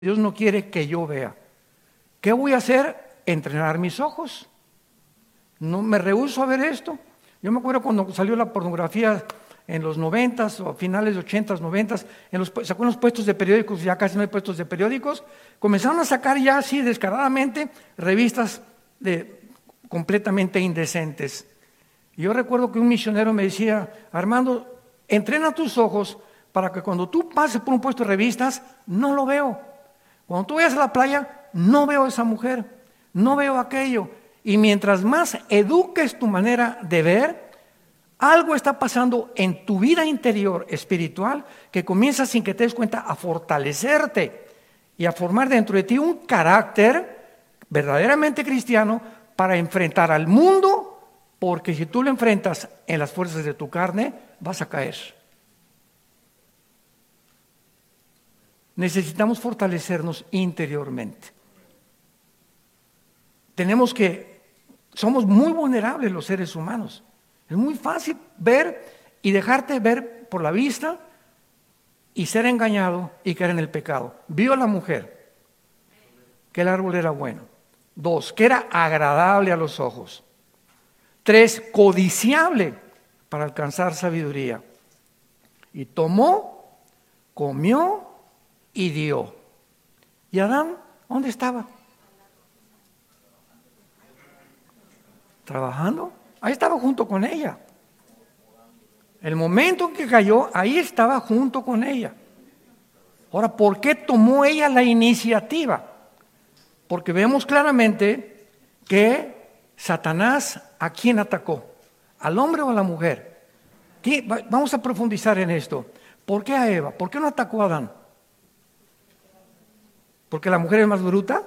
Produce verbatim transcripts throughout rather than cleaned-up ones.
Dios no quiere que yo vea. ¿Qué voy a hacer? Entrenar mis ojos. No me rehúso a ver esto. Yo me acuerdo cuando salió la pornografía en los noventas o finales de ochentas, noventas, en los, sacó en los puestos de periódicos, ya casi no hay puestos de periódicos, comenzaron a sacar ya así descaradamente revistas de, completamente indecentes. Y yo recuerdo que un misionero me decía: Armando, entrena tus ojos para que cuando tú pases por un puesto de revistas, no lo veo. Cuando tú vayas a la playa, no veo a esa mujer, no veo aquello. Y mientras más eduques tu manera de ver, algo está pasando en tu vida interior espiritual que comienza sin que te des cuenta a fortalecerte y a formar dentro de ti un carácter verdaderamente cristiano para enfrentar al mundo, porque si tú lo enfrentas en las fuerzas de tu carne, vas a caer. Necesitamos fortalecernos interiormente. Tenemos que, somos muy vulnerables los seres humanos. Es muy fácil ver y dejarte ver por la vista y ser engañado y caer en el pecado. Vio a la mujer que el árbol era bueno. Dos, que era agradable a los ojos. Tres, codiciable para alcanzar sabiduría. Y tomó, comió y dio. ¿Y Adán dónde estaba? Trabajando. Ahí estaba junto con ella. El momento en que cayó, ahí estaba junto con ella. Ahora, ¿por qué tomó ella la iniciativa? Porque vemos claramente que Satanás, ¿a quién atacó? ¿Al hombre o a la mujer? ¿Qué? Vamos a profundizar en esto. ¿Por qué a Eva? ¿Por qué no atacó a Adán? ¿Porque la mujer es más bruta?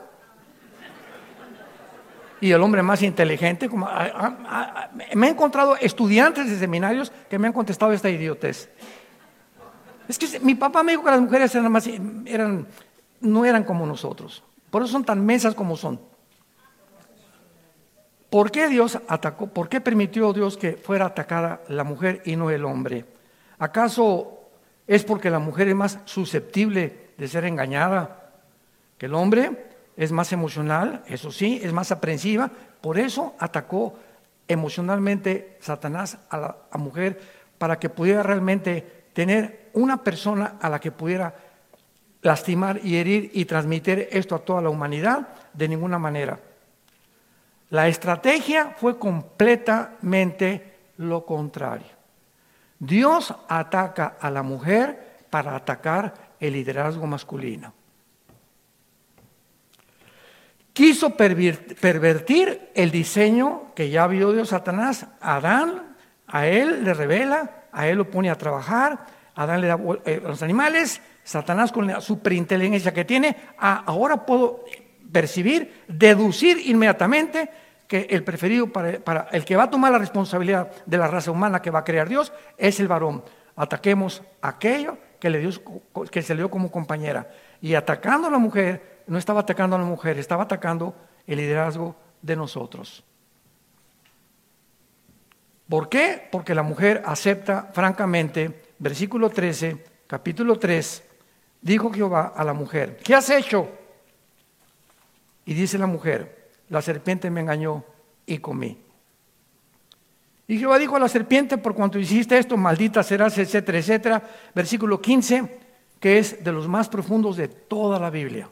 Y el hombre más inteligente. Como, a, a, a, me he encontrado estudiantes de seminarios que me han contestado esta idiotez. Es que mi papá me dijo que las mujeres eran más, eran, no eran como nosotros. Por eso son tan mensas como son. ¿Por qué Dios atacó? ¿Por qué permitió Dios que fuera atacada la mujer y no el hombre? ¿Acaso es porque la mujer es más susceptible de ser engañada que el hombre? Es más emocional, eso sí, es más aprensiva. Por eso atacó emocionalmente Satanás a la a mujer, para que pudiera realmente tener una persona a la que pudiera lastimar y herir y transmitir esto a toda la humanidad. De ninguna manera. La estrategia fue completamente lo contrario. Dios ataca a la mujer para atacar el liderazgo masculino. Quiso pervertir el diseño que ya vio Dios. Satanás a Adán, a él le revela, a él lo pone a trabajar, a Adán le da eh, los animales. Satanás, con la superinteligencia que tiene, ah, ahora puedo percibir, deducir inmediatamente que el preferido para, para el que va a tomar la responsabilidad de la raza humana que va a crear Dios es el varón. Ataquemos aquello que, le dio, que se le dio como compañera. Y atacando a la mujer, no estaba atacando a la mujer, estaba atacando el liderazgo de nosotros. ¿Por qué? Porque la mujer acepta francamente, versículo trece, capítulo tres, dijo Jehová a la mujer: ¿qué has hecho? Y dice la mujer: la serpiente me engañó y comí. Y Jehová dijo a la serpiente: por cuanto hiciste esto, maldita serás, etcétera, etcétera. Versículo quince, que es de los más profundos de toda la Biblia.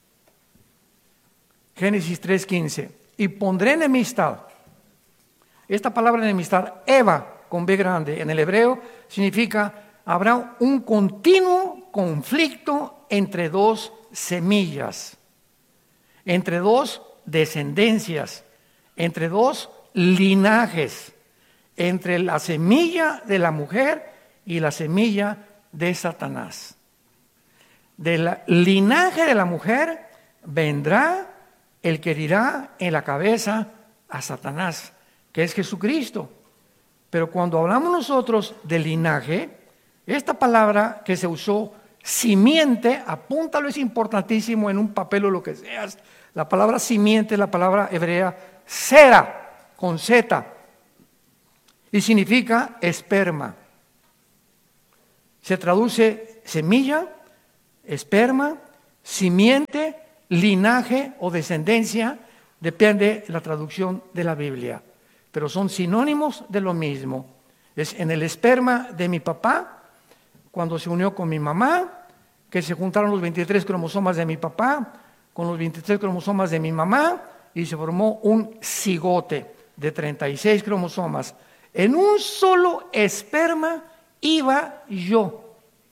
Génesis tres quince. Y pondré enemistad. Esta palabra enemistad, Eva, con B grande, en el hebreo, significa habrá un continuo conflicto entre dos semillas, entre dos descendencias, entre dos linajes, entre la semilla de la mujer y la semilla de Satanás. Del linaje de la mujer vendrá el que herirá en la cabeza a Satanás, que es Jesucristo. Pero cuando hablamos nosotros de linaje, esta palabra que se usó, simiente, apúntalo, es importantísimo en un papel o lo que seas. La palabra simiente es la palabra hebrea sera, con Z, y significa esperma. Se traduce semilla, esperma, Simiente, linaje o descendencia, depende de la traducción de la Biblia, pero son sinónimos de lo mismo. Es en el esperma de mi papá, cuando se unió con mi mamá, que se juntaron los veintitrés cromosomas de mi papá con los veintitrés cromosomas de mi mamá y se formó un cigote de treinta y seis cromosomas. En un solo esperma iba yo,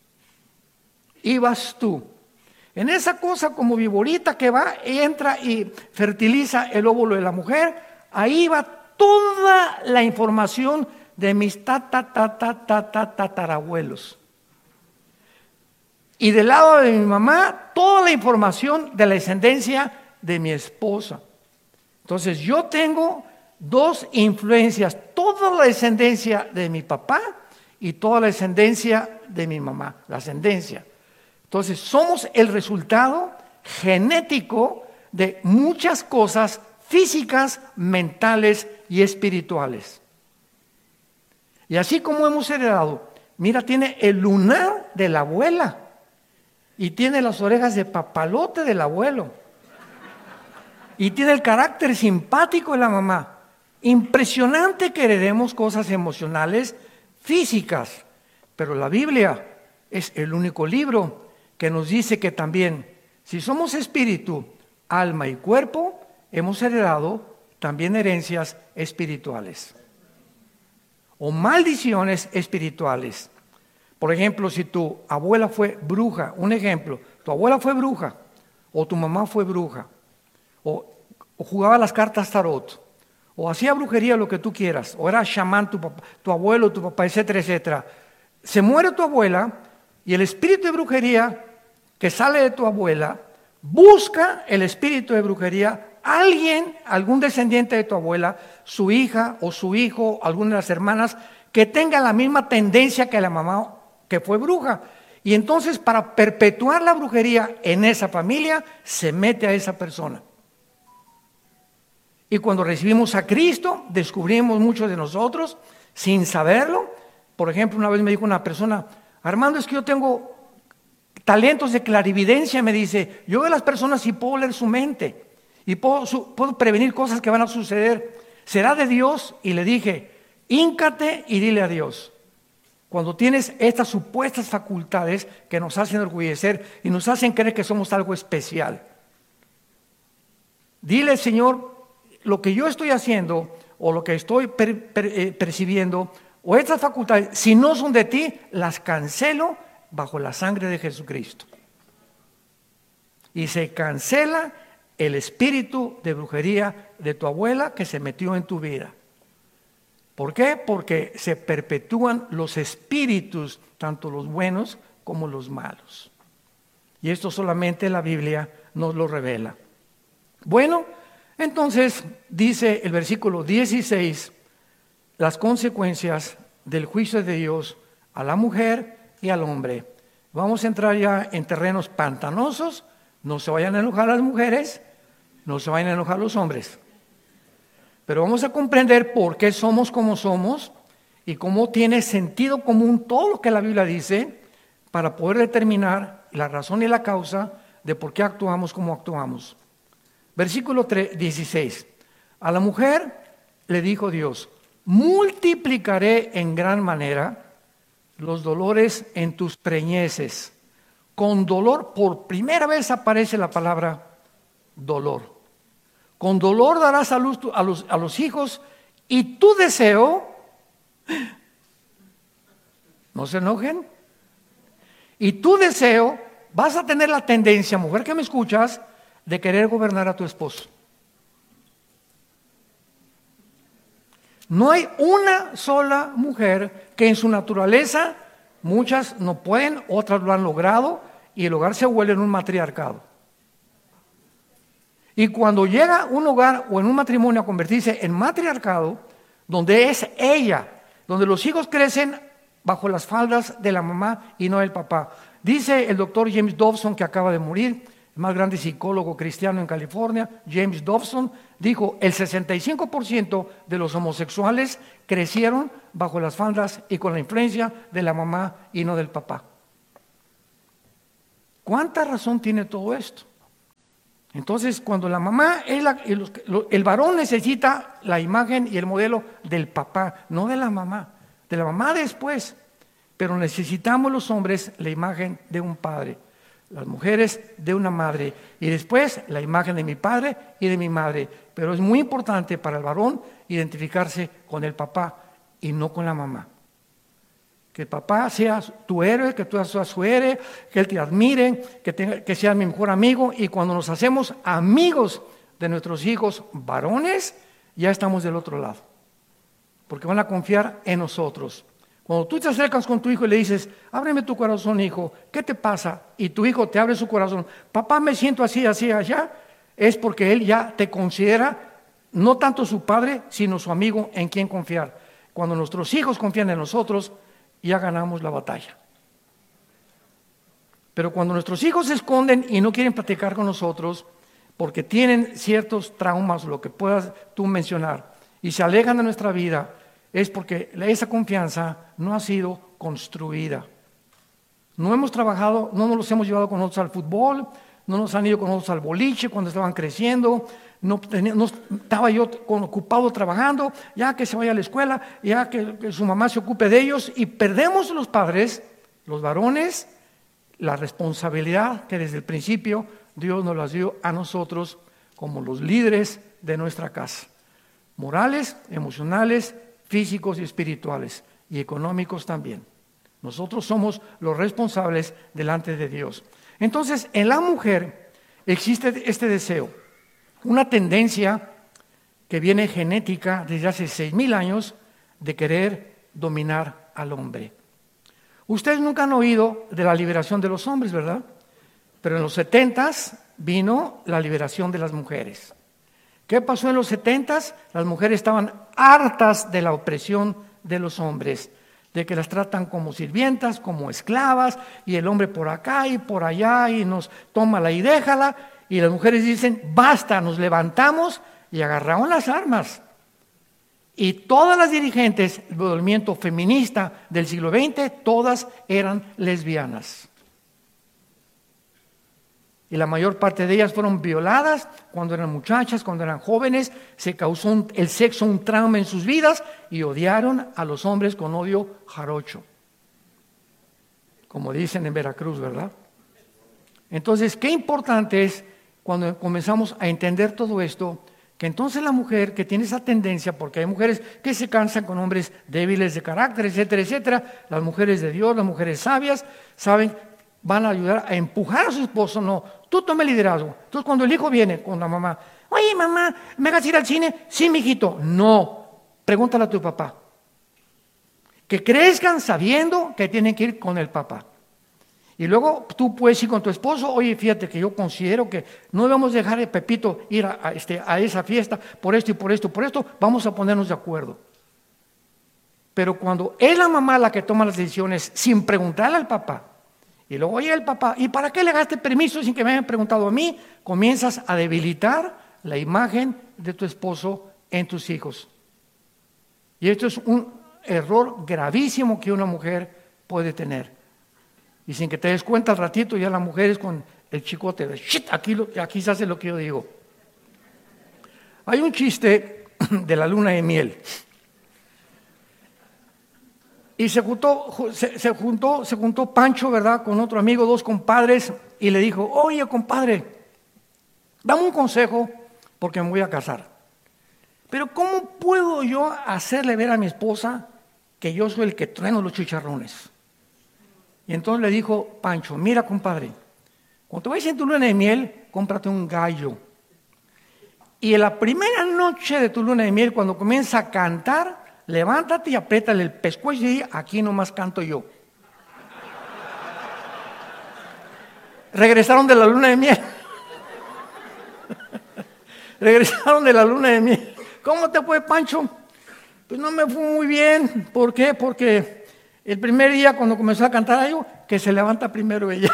ibas tú. En esa cosa como viborita que va, entra y fertiliza el óvulo de la mujer, ahí va toda la información de mis tata, tata, tata, tatarabuelos. Y del lado de mi mamá, toda la información de la descendencia de mi esposa. Entonces yo tengo dos influencias, toda la descendencia de mi papá y toda la descendencia de mi mamá, la ascendencia. Entonces somos el resultado genético de muchas cosas físicas, mentales y espirituales. Y así como hemos heredado, mira, tiene el lunar de la abuela y tiene las orejas de papalote del abuelo y tiene el carácter simpático de la mamá. Impresionante que heredemos cosas emocionales, físicas, pero la Biblia es el único libro que nos dice que también, si somos espíritu, alma y cuerpo, hemos heredado también herencias espirituales o maldiciones espirituales. Por ejemplo, si tu abuela fue bruja, un ejemplo, tu abuela fue bruja o tu mamá fue bruja o, o jugaba las cartas tarot o hacía brujería, lo que tú quieras, o era chamán tu, papá, tu abuelo, tu papá, etcétera, etcétera. Se muere tu abuela y el espíritu de brujería que sale de tu abuela busca el espíritu de brujería, alguien, algún descendiente de tu abuela, su hija o su hijo, alguna de las hermanas, que tenga la misma tendencia que la mamá que fue bruja. Y entonces para perpetuar la brujería en esa familia, se mete a esa persona. Y cuando recibimos a Cristo, descubrimos muchos de nosotros, sin saberlo. Por ejemplo, una vez me dijo una persona, Armando, es que yo tengo talentos de clarividencia, me dice, yo veo a las personas y puedo leer su mente, y puedo, su, puedo prevenir cosas que van a suceder. ¿Será de Dios? Y le dije, híncate y dile a Dios. Cuando tienes estas supuestas facultades que nos hacen orgullecer y nos hacen creer que somos algo especial, dile, Señor, lo que yo estoy haciendo o lo que estoy per, per, eh, percibiendo o estas facultades, si no son de ti, las cancelo bajo la sangre de Jesucristo. Y se cancela el espíritu de brujería de tu abuela que se metió en tu vida. ¿Por qué? Porque se perpetúan los espíritus, tanto los buenos como los malos. Y esto solamente la Biblia nos lo revela. Bueno, entonces dice el versículo dieciséis, las consecuencias del juicio de Dios a la mujer y al hombre. Vamos a entrar ya en terrenos pantanosos. No se vayan a enojar las mujeres, no se vayan a enojar los hombres. Pero vamos a comprender por qué somos como somos y cómo tiene sentido común todo lo que la Biblia dice para poder determinar la razón y la causa de por qué actuamos como actuamos. Versículo dieciséis. A la mujer le dijo Dios, multiplicaré en gran manera los dolores en tus preñeces. Con dolor, por primera vez aparece la palabra dolor. Con dolor darás a luz a los, a los hijos y tu deseo, no se enojen, y tu deseo, vas a tener la tendencia, mujer que me escuchas, de querer gobernar a tu esposo. No hay una sola mujer que en su naturaleza, muchas no pueden, otras lo han logrado, y el hogar se vuelve en un matriarcado. Y cuando llega un hogar o en un matrimonio a convertirse en matriarcado, donde es ella, donde los hijos crecen bajo las faldas de la mamá y no del papá. Dice el doctor James Dobson, que acaba de morir, el más grande psicólogo cristiano en California, James Dobson, dijo, el sesenta y cinco por ciento de los homosexuales crecieron bajo las faldas y con la influencia de la mamá y no del papá. ¿Cuánta razón tiene todo esto? Entonces, cuando la mamá, es la, el, el varón necesita la imagen y el modelo del papá, no de la mamá, de la mamá después, pero necesitamos los hombres la imagen de un padre, las mujeres de una madre, y después la imagen de mi padre y de mi madre. Pero es muy importante para el varón identificarse con el papá y no con la mamá. Que el papá sea tu héroe, que tú seas su héroe, que él te admire, que, tenga, que sea mi mejor amigo. Y cuando nos hacemos amigos de nuestros hijos varones, ya estamos del otro lado. Porque van a confiar en nosotros. Cuando tú te acercas con tu hijo y le dices, ábreme tu corazón, hijo, ¿qué te pasa? Y tu hijo te abre su corazón, papá, me siento así, así, allá, es porque él ya te considera no tanto su padre, sino su amigo en quien confiar. Cuando nuestros hijos confían en nosotros, ya ganamos la batalla. Pero cuando nuestros hijos se esconden y no quieren platicar con nosotros, porque tienen ciertos traumas, lo que puedas tú mencionar, y se alejan de nuestra vida, es porque esa confianza no ha sido construida. No hemos trabajado, no nos los hemos llevado con nosotros al fútbol, no nos han ido con nosotros al boliche cuando estaban creciendo, no, tenía, no estaba yo ocupado trabajando, ya que se vaya a la escuela, ya que, que su mamá se ocupe de ellos, y perdemos los padres, los varones, la responsabilidad que desde el principio Dios nos las dio a nosotros como los líderes de nuestra casa, morales, emocionales, físicos y espirituales, y económicos también. Nosotros somos los responsables delante de Dios. Entonces, en la mujer existe este deseo, una tendencia que viene genética desde hace seis mil años de querer dominar al hombre. Ustedes nunca han oído de la liberación de los hombres, ¿verdad? Pero en los setentas vino la liberación de las mujeres. ¿Qué pasó en los setentas? Las mujeres estaban hartas de la opresión de los hombres, de que las tratan como sirvientas, como esclavas, y el hombre por acá y por allá, y nos tómala y déjala, y las mujeres dicen, basta, nos levantamos, y agarraron las armas. Y todas las dirigentes del movimiento feminista del siglo veinte, todas eran lesbianas. Y la mayor parte de ellas fueron violadas cuando eran muchachas, cuando eran jóvenes, se causó un, el sexo un trauma en sus vidas y odiaron a los hombres con odio jarocho, como dicen en Veracruz, ¿verdad? Entonces, qué importante es cuando comenzamos a entender todo esto, que entonces la mujer que tiene esa tendencia, porque hay mujeres que se cansan con hombres débiles de carácter, etcétera, etcétera, las mujeres de Dios, las mujeres sabias, saben, van a ayudar a empujar a su esposo, no, tú toma el liderazgo. Entonces cuando el hijo viene con la mamá, oye mamá, ¿me vas a ir al cine? Sí, mijito, no, pregúntale a tu papá. Que crezcan sabiendo que tienen que ir con el papá. Y luego tú puedes ir con tu esposo, oye, fíjate que yo considero que no debemos dejar a Pepito ir a, a, este, a esa fiesta por esto y por esto y por esto, vamos a ponernos de acuerdo. Pero cuando es la mamá la que toma las decisiones sin preguntarle al papá, y luego oye el papá, ¿y para qué le gaste permiso sin que me hayan preguntado a mí? Comienzas a debilitar la imagen de tu esposo en tus hijos. Y esto es un error gravísimo que una mujer puede tener. Y sin que te des cuenta al ratito ya la mujer es con el chicote de shit, aquí, lo, aquí se hace lo que yo digo. Hay un chiste de la luna de miel. Y se juntó, se, se juntó, se juntó Pancho, ¿verdad?, con otro amigo, dos compadres, y le dijo, oye, compadre, dame un consejo porque me voy a casar. Pero ¿cómo puedo yo hacerle ver a mi esposa que yo soy el que trueno los chicharrones? Y entonces le dijo Pancho, mira, compadre, cuando te vayas en tu luna de miel, cómprate un gallo. Y en la primera noche de tu luna de miel, cuando comienza a cantar, levántate y apriétale el pescuezo y di, aquí nomás canto yo. Regresaron de la luna de miel. Regresaron de la luna de miel. ¿Cómo te fue, Pancho? Pues no me fue muy bien. ¿Por qué? Porque el primer día cuando comenzó a cantar algo, que se levanta primero ella.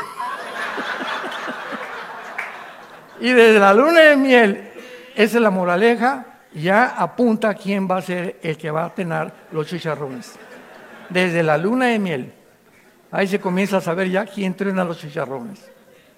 Y desde la luna de miel, esa es la moraleja, ya apunta a quién va a ser el que va a tener los chicharrones. Desde la luna de miel. Ahí se comienza a saber ya quién truena los chicharrones.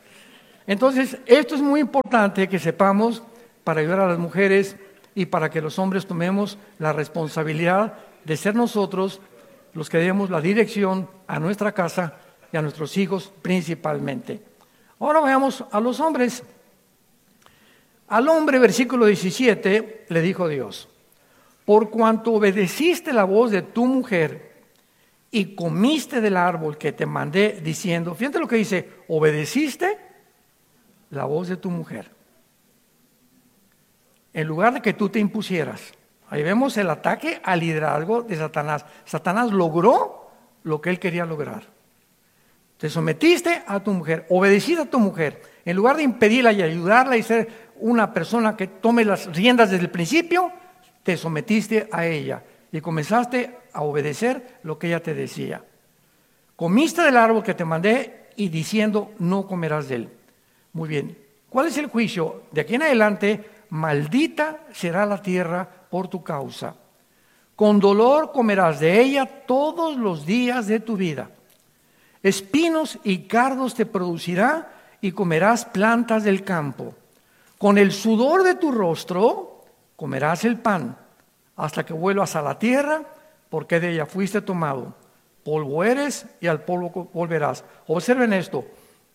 Entonces, esto es muy importante que sepamos para ayudar a las mujeres y para que los hombres tomemos la responsabilidad de ser nosotros los que demos la dirección a nuestra casa y a nuestros hijos principalmente. Ahora veamos a los hombres. Al hombre, versículo diecisiete, le dijo Dios: por cuanto obedeciste la voz de tu mujer y comiste del árbol que te mandé diciendo, fíjate lo que dice, obedeciste la voz de tu mujer, en lugar de que tú te impusieras. Ahí vemos el ataque al liderazgo de Satanás. Satanás logró lo que él quería lograr. Te sometiste a tu mujer, obedeciste a tu mujer, en lugar de impedirla y ayudarla y ser una persona que tome las riendas desde el principio, te sometiste a ella y comenzaste a obedecer lo que ella te decía. Comiste del árbol que te mandé y diciendo, no comerás de él. Muy bien, ¿cuál es el juicio? De aquí en adelante, maldita será la tierra por tu causa. Con dolor comerás de ella todos los días de tu vida. Espinos y cardos te producirá y comerás plantas del campo. Con el sudor de tu rostro comerás el pan hasta que vuelvas a la tierra, porque de ella fuiste tomado. Polvo eres y al polvo volverás. Observen esto.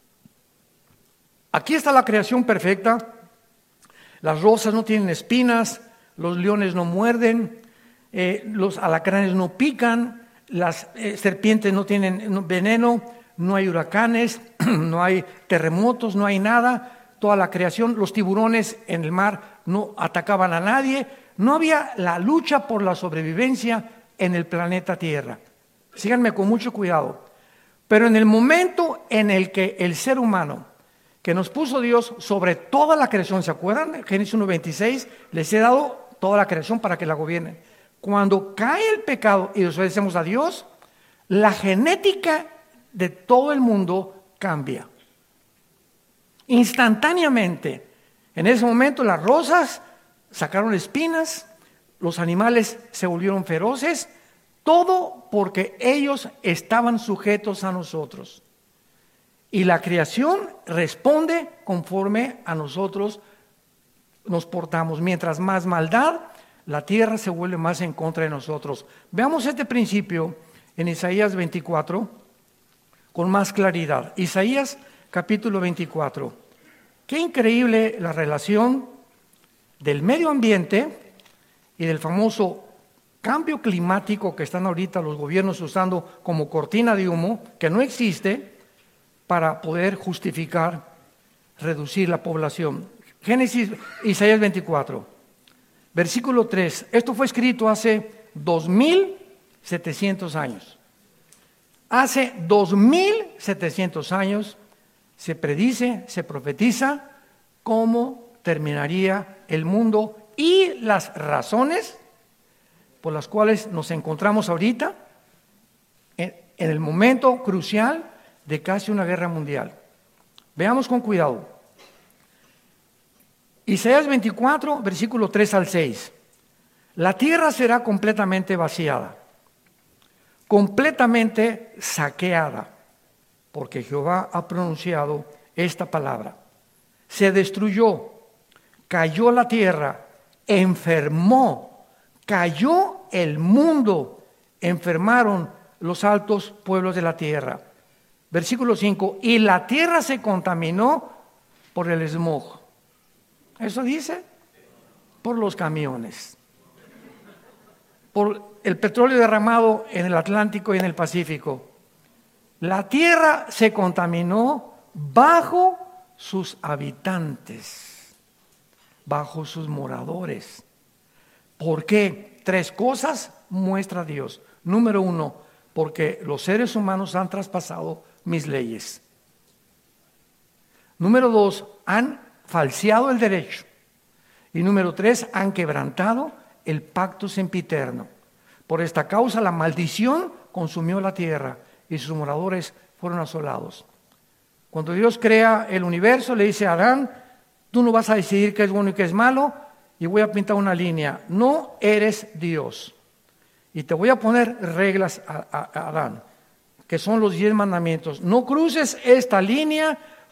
Aquí está la creación perfecta. Las rosas no tienen espinas, los leones no muerden, eh, los alacranes no pican, las eh, serpientes no tienen veneno, no hay huracanes, no hay terremotos, no hay nada. Toda la creación, los tiburones en el mar no atacaban a nadie. No había la lucha por la sobrevivencia en el planeta Tierra. Síganme con mucho cuidado. Pero en el momento en el que el ser humano, que nos puso Dios sobre toda la creación, ¿se acuerdan? Génesis uno veintiséis, les he dado toda la creación para que la gobiernen. Cuando cae el pecado y desobedecemos a Dios, la genética de todo el mundo cambia. Instantáneamente. En ese momento las rosas sacaron espinas, los animales se volvieron feroces, todo porque ellos estaban sujetos a nosotros. Y la creación responde conforme a nosotros nos portamos. Mientras más maldad, la tierra se vuelve más en contra de nosotros. Veamos este principio en Isaías veinticuatro con más claridad. Isaías capítulo veinticuatro. Qué increíble la relación del medio ambiente y del famoso cambio climático que están ahorita los gobiernos usando como cortina de humo, que no existe, para poder justificar reducir la población. Génesis, Isaías veinticuatro, versículo tres. Esto fue escrito hace dos mil setecientos años. Hace dos mil setecientos años se predice, se profetiza cómo terminaría el mundo y las razones por las cuales nos encontramos ahorita en, en el momento crucial de casi una guerra mundial. Veamos con cuidado. Isaías veinticuatro, versículo tres al seis. La tierra será completamente vaciada, completamente saqueada, porque Jehová ha pronunciado esta palabra. Se destruyó, cayó la tierra, enfermó, cayó el mundo, enfermaron los altos pueblos de la tierra. Versículo cinco, y la tierra se contaminó por el smog. ¿Eso dice? Por los camiones, por el petróleo derramado en el Atlántico y en el Pacífico. La tierra se contaminó bajo sus habitantes, bajo sus moradores. ¿Por qué? Tres cosas muestra Dios. Número uno, porque los seres humanos han traspasado mis leyes. Número dos, han falseado el derecho. Y número tres, han quebrantado el pacto sempiterno. Por esta causa la maldición consumió la tierra y sus moradores fueron asolados. Cuando Dios crea el universo, le dice a Adán, tú no vas a decidir qué es bueno y qué es malo, y voy a pintar una línea. No eres Dios. Y te voy a poner reglas a, a, a Adán, que son los diez mandamientos. No cruces esta línea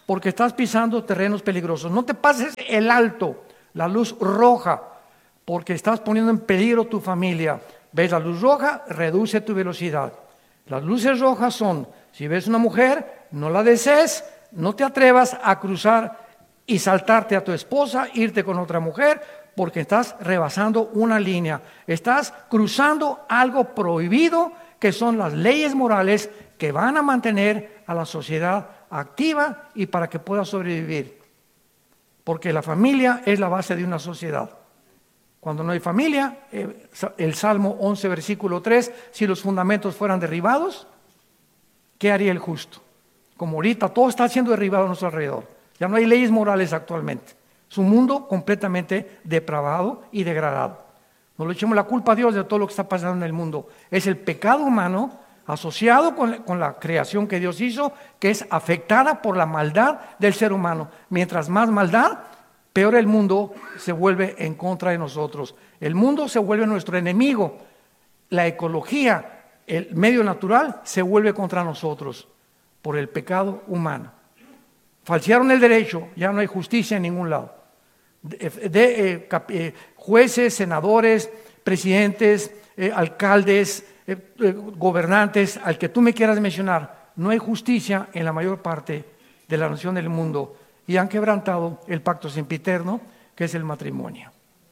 porque estás pisando terrenos peligrosos. No te pases el alto, la luz roja, porque estás poniendo en peligro tu familia. ¿Ves la luz roja? Reduce tu velocidad. Las luces rojas son, si ves una mujer, no la desees, no te atrevas a cruzar y saltarte a tu esposa, irte con otra mujer, porque estás rebasando una línea. Estás cruzando algo prohibido, que son las leyes morales que van a mantener a la sociedad activa y para que pueda sobrevivir. Porque la familia es la base de una sociedad. Cuando no hay familia, el Salmo once, versículo tres, si los fundamentos fueran derribados, ¿qué haría el justo? Como ahorita todo está siendo derribado a nuestro alrededor. Ya no hay leyes morales actualmente. Es un mundo completamente depravado y degradado. No le echemos la culpa a Dios de todo lo que está pasando en el mundo. Es el pecado humano asociado con, con la creación que Dios hizo, que es afectada por la maldad del ser humano. Mientras más maldad, peor el mundo se vuelve en contra de nosotros. El mundo se vuelve nuestro enemigo. La ecología, el medio natural, se vuelve contra nosotros por el pecado humano. Falsearon el derecho, ya no hay justicia en ningún lado. De, de, eh, cap, eh, jueces, senadores, presidentes, eh, alcaldes, eh, eh, gobernantes, al que tú me quieras mencionar, no hay justicia en la mayor parte de la nación del mundo y han quebrantado el pacto sempiterno, que es el matrimonio.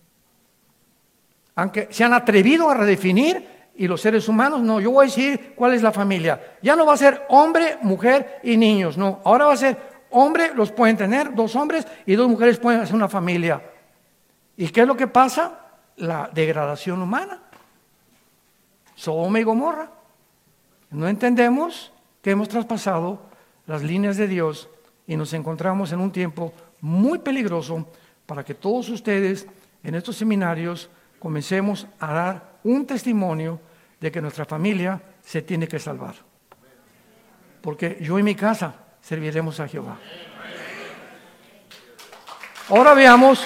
Aunque se han atrevido a redefinir, y los seres humanos, no, yo voy a decir cuál es la familia. Ya no va a ser hombre, mujer y niños, no, ahora va a ser hombre, los pueden tener, dos hombres y dos mujeres pueden hacer una familia. ¿Y qué es lo que pasa? La degradación humana. Sodoma y Gomorra. No entendemos que hemos traspasado las líneas de Dios y nos encontramos en un tiempo muy peligroso para que todos ustedes en estos seminarios comencemos a dar un testimonio de que nuestra familia se tiene que salvar. Porque yo y mi casa serviremos a Jehová. Ahora veamos,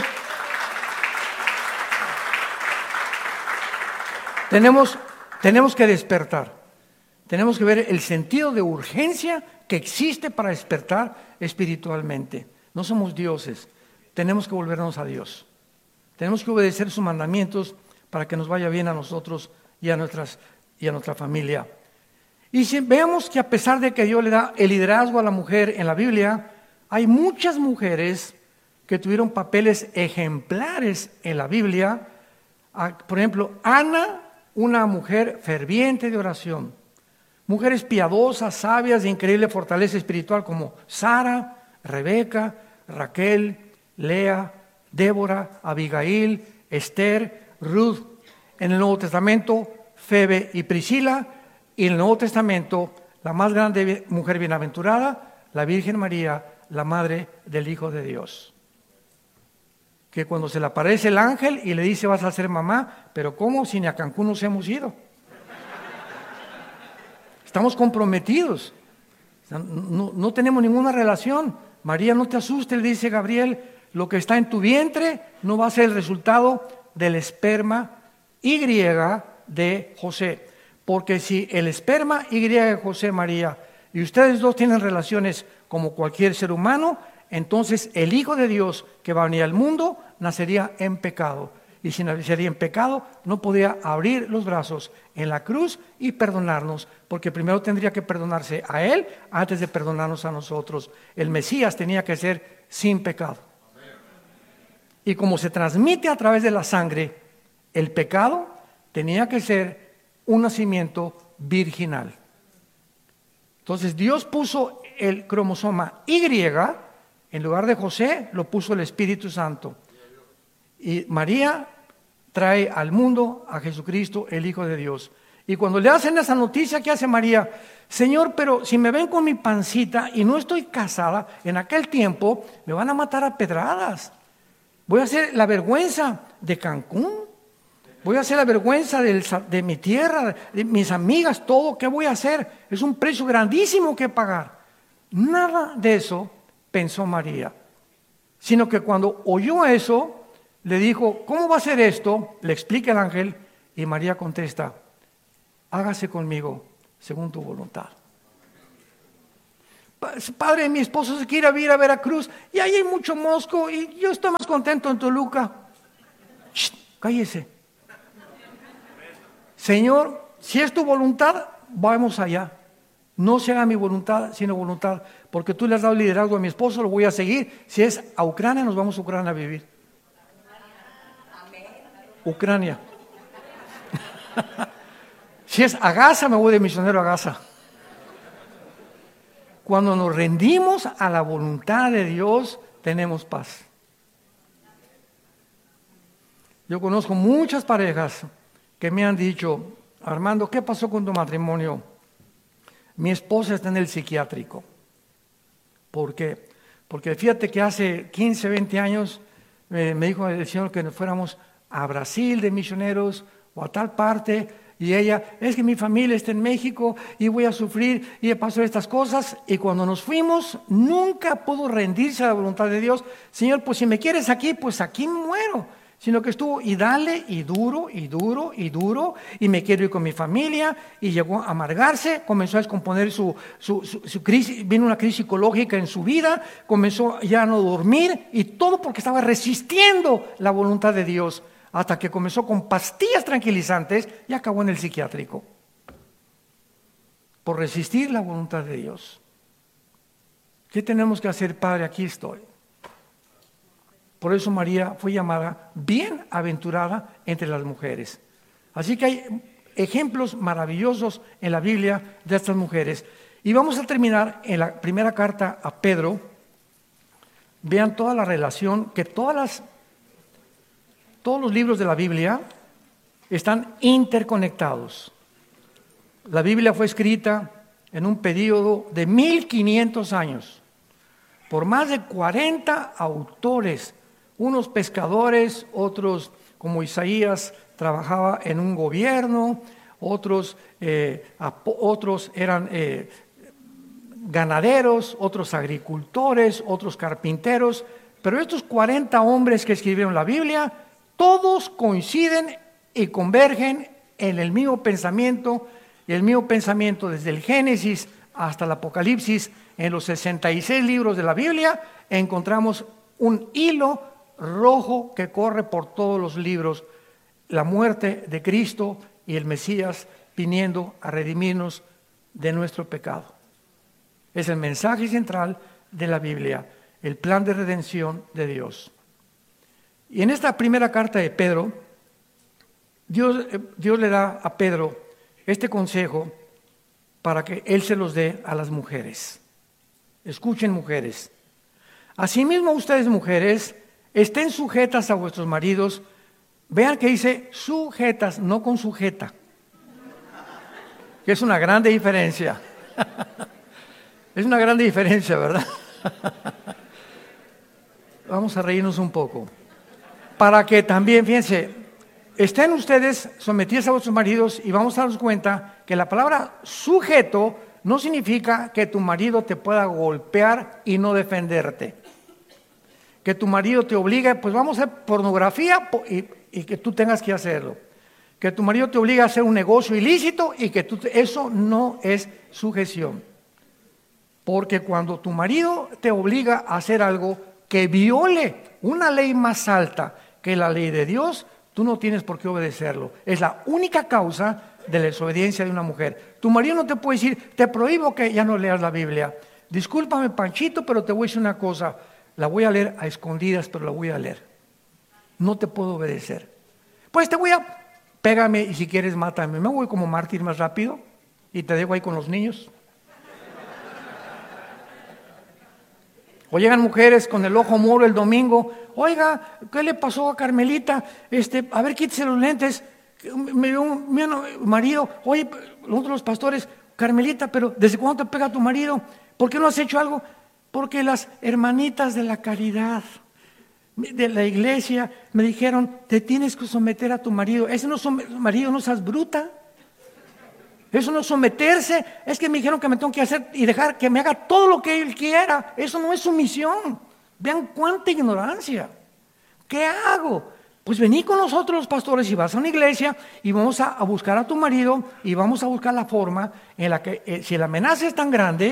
tenemos, tenemos que despertar, tenemos que ver el sentido de urgencia que existe para despertar espiritualmente. No somos dioses, tenemos que volvernos a Dios, tenemos que obedecer sus mandamientos para que nos vaya bien a nosotros y a, nuestras, y a nuestra familia. Y si vemos que a pesar de que Dios le da el liderazgo a la mujer en la Biblia, hay muchas mujeres que tuvieron papeles ejemplares en la Biblia. Por ejemplo, Ana, una mujer ferviente de oración. Mujeres piadosas, sabias, de increíble fortaleza espiritual como Sara, Rebeca, Raquel, Lea, Débora, Abigail, Esther, Ruth. En el Nuevo Testamento, Febe y Priscila. Y en el Nuevo Testamento, la más grande mujer bienaventurada, la Virgen María, la madre del Hijo de Dios. Que cuando se le aparece el ángel y le dice vas a ser mamá, pero ¿cómo? Si ni a Cancún nos hemos ido. Estamos comprometidos. No, no, no tenemos ninguna relación. María, no te asustes, le dice Gabriel, lo que está en tu vientre no va a ser el resultado del esperma Y de José. Porque si el esperma Y de José María y ustedes dos tienen relaciones como cualquier ser humano, entonces el Hijo de Dios que va a venir al mundo nacería en pecado. Y si nacería en pecado, no podía abrir los brazos en la cruz y perdonarnos, porque primero tendría que perdonarse a Él antes de perdonarnos a nosotros. El Mesías tenía que ser sin pecado. Y como se transmite a través de la sangre, el pecado tenía que ser un nacimiento virginal. Entonces Dios puso el cromosoma Y, en lugar de José lo puso el Espíritu Santo. Y María trae al mundo a Jesucristo, el Hijo de Dios. Y cuando le hacen esa noticia, ¿qué hace María? Señor, pero si me ven con mi pancita y no estoy casada, en aquel tiempo me van a matar a pedradas. Voy a hacer la vergüenza de Cancún. Voy a hacer la vergüenza del, de mi tierra, de mis amigas, todo. ¿Qué voy a hacer? Es un precio grandísimo que pagar. Nada de eso pensó María, sino que cuando oyó eso, le dijo, ¿cómo va a ser esto? Le explica el ángel y María contesta, hágase conmigo según tu voluntad. padre, mi esposo se quiere ir a Veracruz y ahí hay mucho mosco y yo estoy más contento en Toluca. Shh, cállese. Señor, si es tu voluntad, vamos allá. No se haga mi voluntad, sino voluntad, porque tú le has dado liderazgo a mi esposo, lo voy a seguir. Si es a Ucrania, nos vamos a Ucrania a vivir. Ucrania. Si es a Gaza, me voy de misionero a Gaza. Cuando nos rendimos a la voluntad de Dios, tenemos paz. Yo conozco muchas parejas que me han dicho, Armando, ¿qué pasó con tu matrimonio? Mi esposa está en el psiquiátrico. ¿Por qué? Porque fíjate que hace quince, veinte años eh, me dijo el Señor que nos fuéramos a Brasil de misioneros o a tal parte, y ella, es que mi familia está en México y voy a sufrir y pasó estas cosas, y cuando nos fuimos nunca pudo rendirse a la voluntad de Dios. Señor, pues si me quieres aquí, pues aquí muero. Sino que estuvo y dale y duro y duro y duro y me quiero ir con mi familia, y llegó a amargarse, comenzó a descomponer su, su, su, su crisis, vino una crisis psicológica en su vida, comenzó ya a no dormir, y todo porque estaba resistiendo la voluntad de Dios, hasta que comenzó con pastillas tranquilizantes y acabó en el psiquiátrico por resistir la voluntad de Dios. ¿Qué tenemos que hacer, Padre? Aquí estoy. Por eso María fue llamada bienaventurada entre las mujeres. Así que hay ejemplos maravillosos en la Biblia de estas mujeres. Y vamos a terminar en la primera carta a Pedro. Vean toda la relación, que todas las, todos los libros de la Biblia están interconectados. La Biblia fue escrita en un periodo de mil quinientos años por más de cuarenta autores. Unos pescadores, otros como Isaías trabajaba en un gobierno, otros, eh, otros eran eh, ganaderos, otros agricultores, otros carpinteros, pero estos cuarenta hombres que escribieron la Biblia, todos coinciden y convergen en el mismo pensamiento, y el mismo pensamiento desde el Génesis hasta el Apocalipsis. En los sesenta y seis libros de la Biblia encontramos un hilo rojo que corre por todos los libros: la muerte de Cristo y el Mesías viniendo a redimirnos de nuestro pecado. Es el mensaje central de la Biblia, el plan de redención de Dios. Y en esta primera carta de Pedro, Dios, Dios le da a Pedro este consejo para que él se los dé a las mujeres. Escuchen, mujeres. Asimismo, ustedes, mujeres, estén sujetas a vuestros maridos. Vean que dice sujetas, no con sujeta, que es una grande diferencia. Es una grande diferencia, ¿verdad? Vamos a reírnos un poco. Para que también, fíjense, estén ustedes sometidos a vuestros maridos, y vamos a darnos cuenta que la palabra sujeto no significa que tu marido te pueda golpear y no defenderte. Que tu marido te obligue, pues vamos a hacer pornografía y, y que tú tengas que hacerlo. Que tu marido te obligue a hacer un negocio ilícito y que tú, eso no es sujeción. Porque cuando tu marido te obliga a hacer algo que viole una ley más alta que la ley de Dios, tú no tienes por qué obedecerlo. Es la única causa de la desobediencia de una mujer. Tu marido no te puede decir, te prohíbo que ya no leas la Biblia. Discúlpame, Panchito, pero te voy a decir una cosa. La voy a leer a escondidas, pero la voy a leer. No te puedo obedecer. Pues te voy a... Pégame y si quieres mátame. Me voy como mártir más rápido y te dejo ahí con los niños. O llegan mujeres con el ojo moro el domingo. Oiga, ¿qué le pasó a Carmelita? Este, a ver, quítese los lentes. Me dio un mi marido. Oye, nosotros los pastores, Carmelita, pero ¿desde cuándo te pega tu marido? ¿Por qué no has hecho algo? Porque las hermanitas de la caridad, de la iglesia, me dijeron, te tienes que someter a tu marido. Ese no es marido, no seas bruta. Eso no es someterse. Es que me dijeron que me tengo que hacer y dejar que me haga todo lo que él quiera. Eso no es sumisión. Vean cuánta ignorancia. ¿Qué hago? Pues vení con nosotros los pastores y vas a una iglesia y vamos a, a buscar a tu marido y vamos a buscar la forma en la que, eh, si la amenaza es tan grande,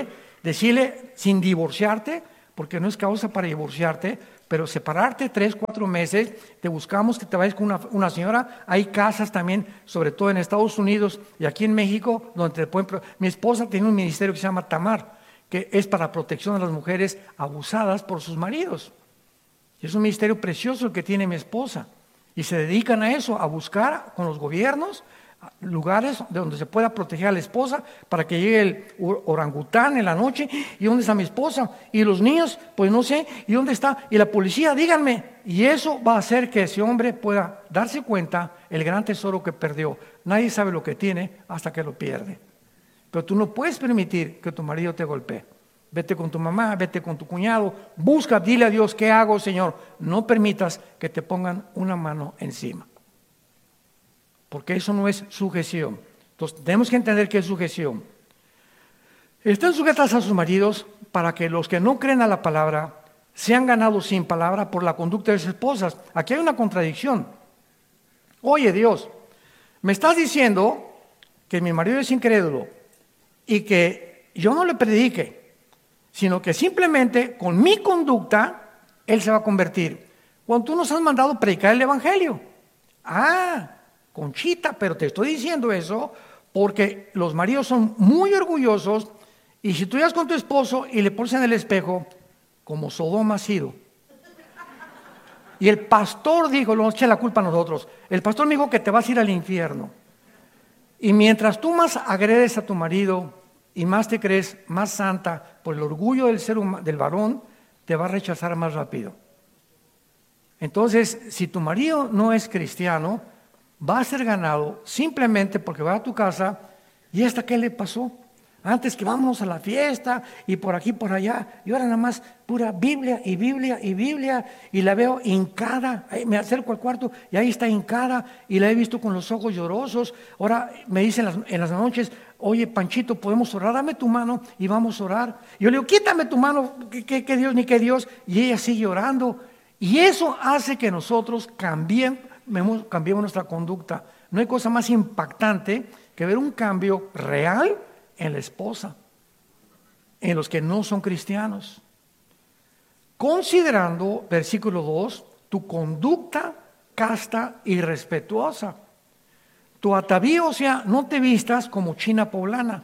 decirle sin divorciarte, porque no es causa para divorciarte, pero separarte tres, cuatro meses, te buscamos que te vayas con una, una señora. Hay casas también, sobre todo en Estados Unidos y aquí en México, donde te pueden... Mi esposa tiene un ministerio que se llama Tamar, que es para protección de las mujeres abusadas por sus maridos. Y es un ministerio precioso el que tiene mi esposa. Y se dedican a eso, a buscar con los gobiernos lugares de donde se pueda proteger a la esposa para que llegue el orangután en la noche. ¿Y dónde está mi esposa? Y los niños, pues no sé. ¿Y dónde está? Y la policía, díganme. Y eso va a hacer que ese hombre pueda darse cuenta el gran tesoro que perdió. Nadie sabe lo que tiene hasta que lo pierde. Pero tú no puedes permitir que tu marido te golpee. Vete con tu mamá, vete con tu cuñado, busca, dile a Dios, ¿qué hago, Señor? No permitas que te pongan una mano encima. Porque eso no es sujeción. Entonces, tenemos que entender qué es sujeción. Están sujetas a sus maridos para que los que no creen a la palabra sean ganados sin palabra por la conducta de sus esposas. Aquí hay una contradicción. Oye, Dios, me estás diciendo que mi marido es incrédulo y que yo no le predique, sino que simplemente con mi conducta él se va a convertir. Cuando tú nos has mandado a predicar el evangelio. Ah, Conchita, pero te estoy diciendo eso porque los maridos son muy orgullosos y si tú llegas con tu esposo y le pones en el espejo, como Sodoma ha sido. Y el pastor dijo, no eche la culpa a nosotros, el pastor me dijo que te vas a ir al infierno. Y mientras tú más agredes a tu marido y más te crees más santa por el orgullo del ser humano, del varón, te va a rechazar más rápido. Entonces, si tu marido no es cristiano, va a ser ganado simplemente porque va a tu casa y ¿hasta qué le pasó? Antes que vámonos a la fiesta y por aquí, por allá, y ahora nada más pura Biblia y Biblia y Biblia y la veo hincada, me acerco al cuarto y ahí está hincada y la he visto con los ojos llorosos. Ahora me dicen en las, en las noches, oye Panchito, podemos orar, dame tu mano y vamos a orar. Y yo le digo, quítame tu mano, que, que, que Dios ni que Dios, y ella sigue orando. Y eso hace que nosotros cambien, cambiemos nuestra conducta. No hay cosa más impactante que ver un cambio real en la esposa, en los que no son cristianos. Considerando, versículo dos, tu conducta casta y respetuosa. Tu atavío, o sea, no te vistas como china poblana.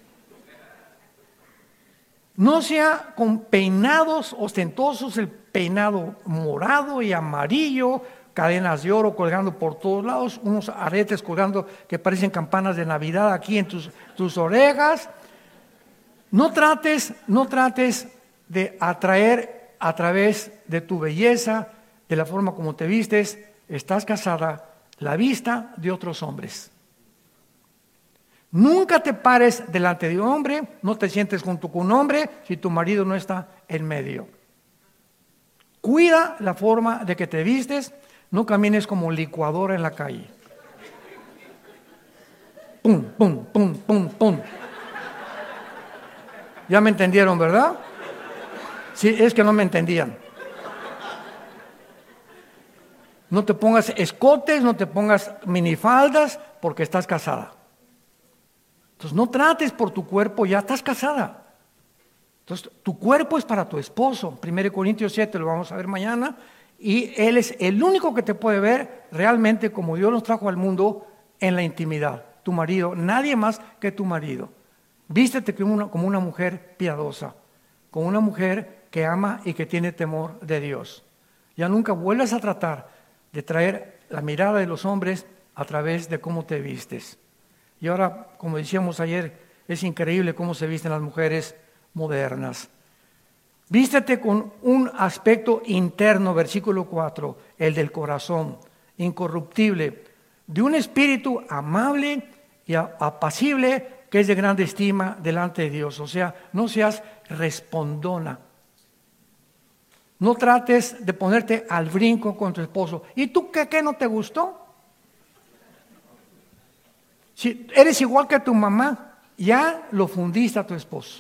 No sea con peinados ostentosos, el peinado morado y amarillo, cadenas de oro colgando por todos lados, unos aretes colgando que parecen campanas de Navidad aquí en tus, tus orejas. No trates, no trates de atraer a través de tu belleza, de la forma como te vistes, estás casada, la vista de otros hombres. Nunca te pares delante de un hombre, no te sientes junto con un hombre si tu marido no está en medio. Cuida la forma de que te vistes. No camines como licuadora en la calle. Pum, pum, pum, pum, pum. Ya me entendieron, ¿verdad? Sí, es que no me entendían. No te pongas escotes, no te pongas minifaldas porque estás casada. Entonces no trates por tu cuerpo, ya estás casada. Entonces tu cuerpo es para tu esposo. primero Corintios siete, lo vamos a ver mañana. Y Él es el único que te puede ver realmente como Dios nos trajo al mundo en la intimidad. Tu marido, nadie más que tu marido. Vístete como una, como una mujer piadosa, como una mujer que ama y que tiene temor de Dios. Ya nunca vuelvas a tratar de traer la mirada de los hombres a través de cómo te vistes. Y ahora, como decíamos ayer, es increíble cómo se visten las mujeres modernas. Vístete con un aspecto interno, versículo cuatro, el del corazón, incorruptible, de un espíritu amable y apacible, que es de grande estima delante de Dios. O sea, no seas respondona. No trates de ponerte al brinco con tu esposo. ¿Y tú qué, qué no te gustó? Si eres igual que tu mamá, ya lo fundiste a tu esposo.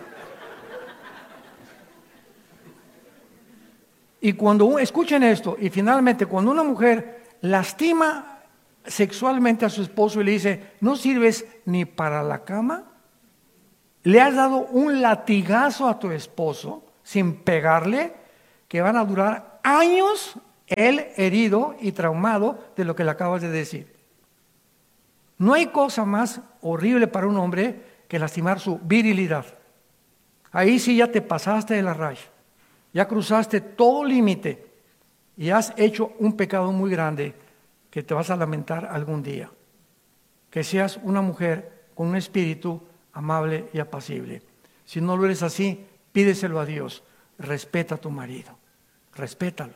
Y cuando, escuchen esto, y finalmente cuando una mujer lastima sexualmente a su esposo y le dice, no sirves ni para la cama, le has dado un latigazo a tu esposo sin pegarle, que van a durar años él herido y traumado de lo que le acabas de decir. No hay cosa más horrible para un hombre que lastimar su virilidad. Ahí sí ya te pasaste de la raya, ya cruzaste todo límite y has hecho un pecado muy grande que te vas a lamentar algún día. Que seas una mujer con un espíritu amable y apacible. Si no lo eres así, pídeselo a Dios. Respeta a tu marido, respétalo.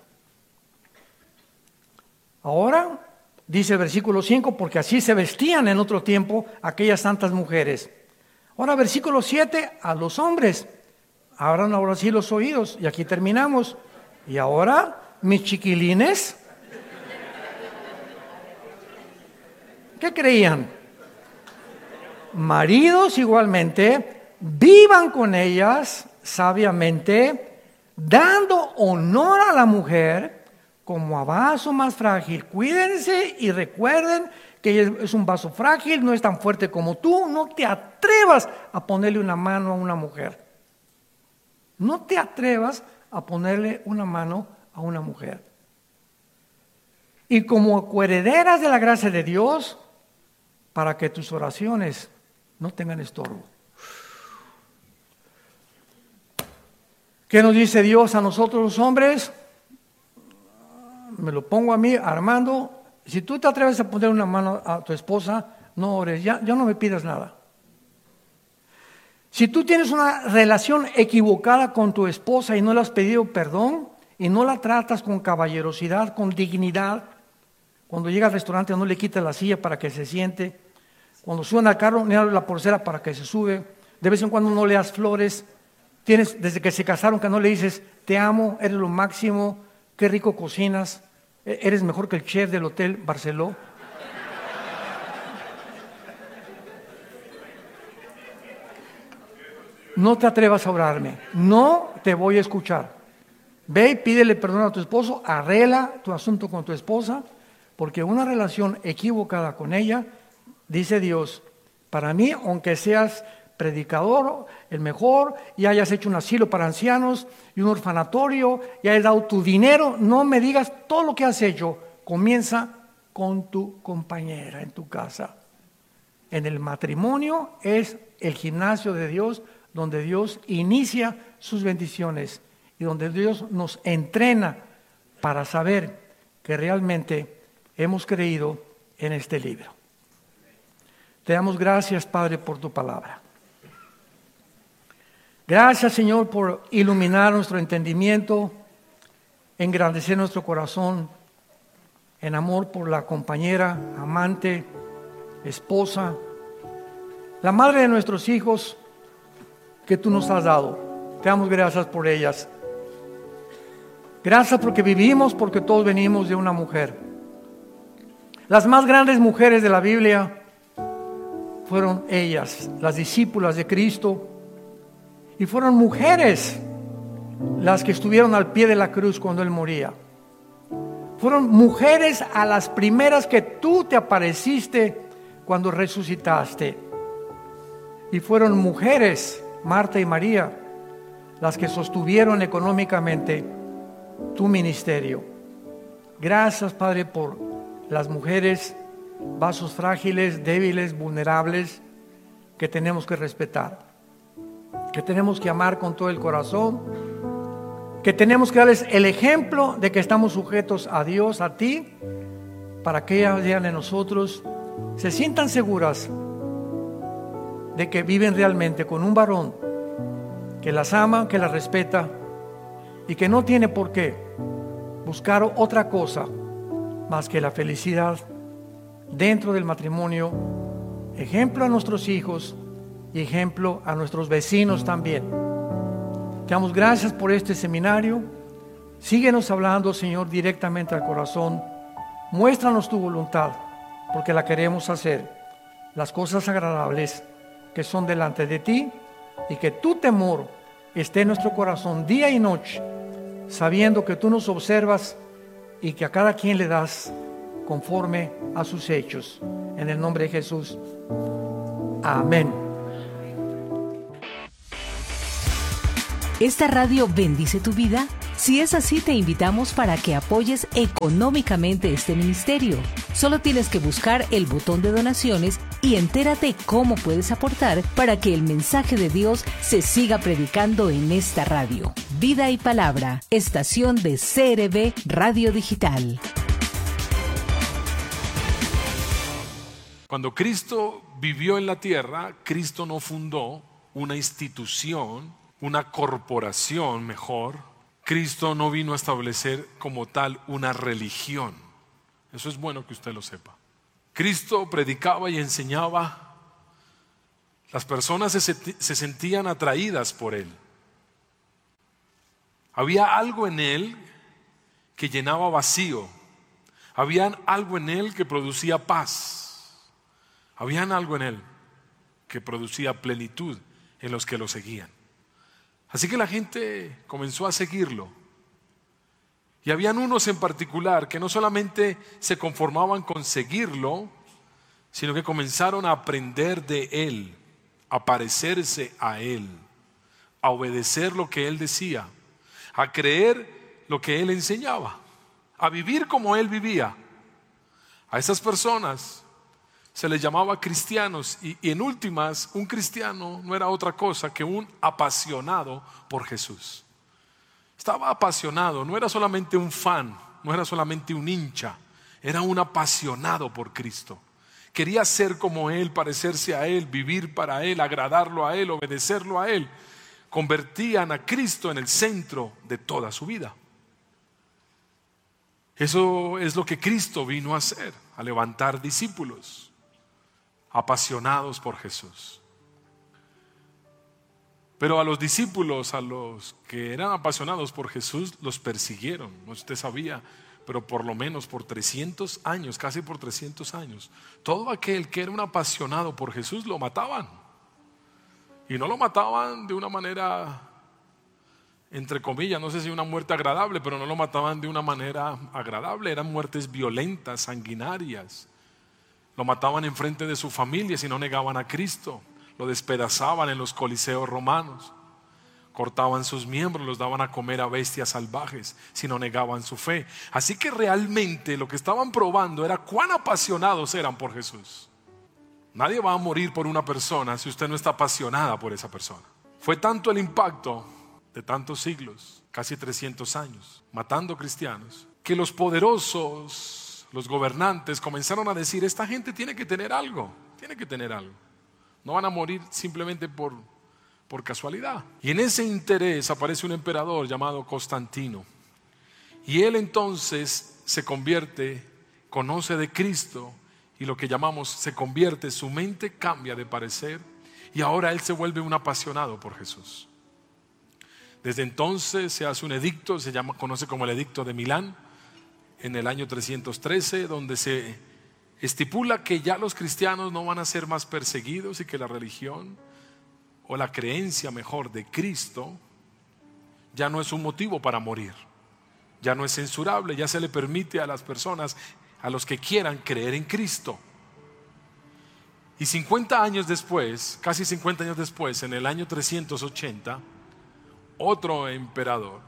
Ahora, dice el versículo cinco, porque así se vestían en otro tiempo aquellas santas mujeres. Ahora, versículo siete, a los hombres, abran ahora sí los oídos, y aquí terminamos. Y ahora, mis chiquilines, ¿qué creían? Maridos igualmente, vivan con ellas sabiamente, dando honor a la mujer como a vaso más frágil. Cuídense y recuerden que ella es un vaso frágil, no es tan fuerte como tú. No te atrevas a ponerle una mano a una mujer. No te atrevas a ponerle una mano a una mujer. Y como coherederas de la gracia de Dios, para que tus oraciones no tengan estorbo. ¿Qué nos dice Dios a nosotros los hombres? Me lo pongo a mí, Armando. Si tú te atreves a poner una mano a tu esposa, no ores, ya, ya no me pidas nada. Si tú tienes una relación equivocada con tu esposa y no le has pedido perdón y no la tratas con caballerosidad, con dignidad, cuando llega al restaurante no le quitas la silla para que se siente, cuando suben al carro no le abres la porcera para que se sube, de vez en cuando no le das flores, tienes desde que se casaron que no le dices te amo, eres lo máximo, qué rico cocinas, eres mejor que el chef del Hotel Barceló. No te atrevas a orarme, no te voy a escuchar. Ve y pídele perdón a tu esposo, arregla tu asunto con tu esposa, porque una relación equivocada con ella, dice Dios, para mí, aunque seas predicador, el mejor, y hayas hecho un asilo para ancianos y un orfanatorio, y hayas dado tu dinero, no me digas todo lo que has hecho, comienza con tu compañera en tu casa. En el matrimonio es el gimnasio de Dios, donde Dios inicia sus bendiciones y donde Dios nos entrena para saber que realmente hemos creído en este libro. Te damos gracias, Padre, por tu palabra. Gracias, Señor, por iluminar nuestro entendimiento, engrandecer nuestro corazón en amor por la compañera, amante, esposa, la madre de nuestros hijos que tú nos has dado. Te damos gracias por ellas. Gracias porque vivimos, porque todos venimos de una mujer. Las más grandes mujeres de la Biblia fueron ellas, las discípulas de Cristo, y fueron mujeres las que estuvieron al pie de la cruz cuando Él moría. Fueron mujeres a las primeras que tú te apareciste cuando resucitaste. Y fueron mujeres, Marta y María, las que sostuvieron económicamente tu ministerio. Gracias, Padre, por las mujeres, vasos frágiles, débiles, vulnerables, que tenemos que respetar, que tenemos que amar con todo el corazón, que tenemos que darles el ejemplo de que estamos sujetos a Dios, a ti, para que ellas vean en nosotros, se sientan seguras de que viven realmente con un varón que las ama, que las respeta y que no tiene por qué buscar otra cosa más que la felicidad dentro del matrimonio, ejemplo a nuestros hijos y ejemplo a nuestros vecinos también. Te damos gracias por este seminario. Síguenos hablando, Señor, directamente al corazón. Muéstranos tu voluntad, porque la queremos hacer, las cosas agradables que son delante de ti, y que tu temor esté en nuestro corazón día y noche, sabiendo que tú nos observas y que a cada quien le das conforme a sus hechos. En el nombre de Jesús. Amén. ¿Esta radio bendice tu vida? Si es así, te invitamos para que apoyes económicamente este ministerio. Solo tienes que buscar el botón de donaciones y entérate cómo puedes aportar para que el mensaje de Dios se siga predicando en esta radio. Vida y Palabra, estación de C R B Radio Digital. Cuando Cristo vivió en la tierra, Cristo no fundó una institución, una corporación mejor. Cristo no vino a establecer como tal una religión. Eso es bueno que usted lo sepa. Cristo predicaba y enseñaba. Las personas se, se sentían atraídas por Él. Había algo en Él que llenaba vacío. Había algo en Él que producía paz. Había algo en Él que producía plenitud en los que lo seguían. Así que la gente comenzó a seguirlo. Y habían unos en particular que no solamente se conformaban con seguirlo, sino que comenzaron a aprender de Él, a parecerse a Él, a obedecer lo que Él decía, a creer lo que Él enseñaba, a vivir como Él vivía. A esas personas se les llamaba cristianos y, y en últimas un cristiano no era otra cosa que un apasionado por Jesús. Estaba apasionado, no era solamente un fan, no era solamente un hincha, era un apasionado por Cristo. Quería ser como Él, parecerse a Él, vivir para Él, agradarlo a Él, obedecerlo a Él. Convertían a Cristo en el centro de toda su vida. Eso es lo que Cristo vino a hacer, a levantar discípulos apasionados por Jesús. Pero a los discípulos, a los que eran apasionados por Jesús, los persiguieron. No sé si usted sabía, pero por lo menos por trescientos años, casi por trescientos años, todo aquel que era un apasionado por Jesús lo mataban. Y no lo mataban de una manera, entre comillas, no sé si una muerte agradable, pero no lo mataban de una manera agradable. Eran muertes violentas, sanguinarias. Lo mataban en frente de su familia si no negaban a Cristo. Lo despedazaban en los coliseos romanos. Cortaban sus miembros, los daban a comer a bestias salvajes si no negaban su fe. Así que realmente lo que estaban probando era cuán apasionados eran por Jesús. Nadie va a morir por una persona si usted no está apasionada por esa persona. Fue tanto el impacto de tantos siglos, casi trescientos años, matando cristianos, que los poderosos, los gobernantes comenzaron a decir: esta gente tiene que tener algo, tiene que tener algo. No van a morir simplemente por, por casualidad. Y en ese interés aparece un emperador llamado Constantino. Y él entonces se convierte, conoce de Cristo y lo que llamamos se convierte, su mente cambia de parecer y ahora él se vuelve un apasionado por Jesús. Desde entonces se hace un edicto, se llama, conoce como el Edicto de Milán, en el año trescientos trece, donde se estipula que ya los cristianos no van a ser más perseguidos y que la religión o la creencia mejor de Cristo ya no es un motivo para morir, ya no es censurable, ya se le permite a las personas, a los que quieran creer en Cristo. Y cincuenta años después, casi cincuenta años después, en el año trescientos ochenta, otro emperador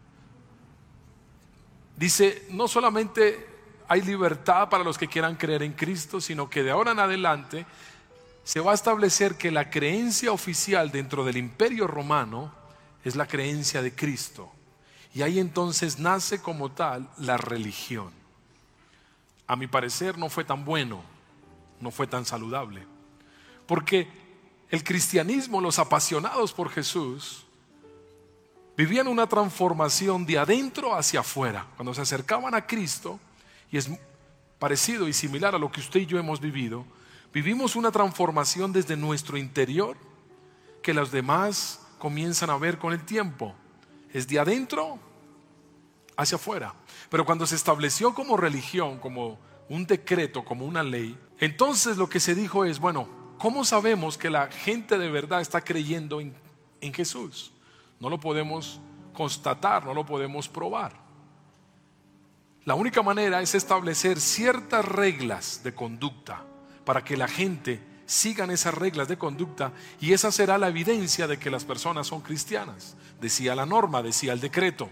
dice: no solamente hay libertad para los que quieran creer en Cristo, sino que de ahora en adelante se va a establecer que la creencia oficial dentro del Imperio Romano es la creencia de Cristo. Y ahí entonces nace como tal la religión. A mi parecer no fue tan bueno, no fue tan saludable, porque el cristianismo, los apasionados por Jesús, vivían una transformación de adentro hacia afuera. Cuando se acercaban a Cristo, y es parecido y similar a lo que usted y yo hemos vivido, vivimos una transformación desde nuestro interior que los demás comienzan a ver con el tiempo. Es de adentro hacia afuera. Pero cuando se estableció como religión, como un decreto, como una ley, entonces lo que se dijo es: bueno, ¿cómo sabemos que la gente de verdad está creyendo en, en Jesús? No lo podemos constatar, no lo podemos probar. La única manera es establecer ciertas reglas de conducta para que la gente sigan esas reglas de conducta y esa será la evidencia de que las personas son cristianas. Decía la norma, decía el decreto.